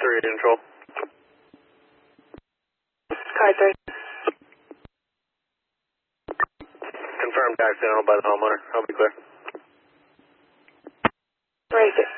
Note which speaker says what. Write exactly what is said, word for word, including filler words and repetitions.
Speaker 1: three, control.
Speaker 2: Car three.
Speaker 1: Confirmed accidental by the homeowner. I'll be clear.
Speaker 2: Break it.